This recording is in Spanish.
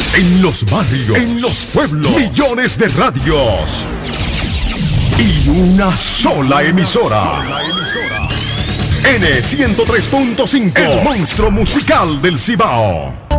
En los barrios, en los pueblos, millones de radios y una sola emisora. N103.5, el monstruo musical del Cibao.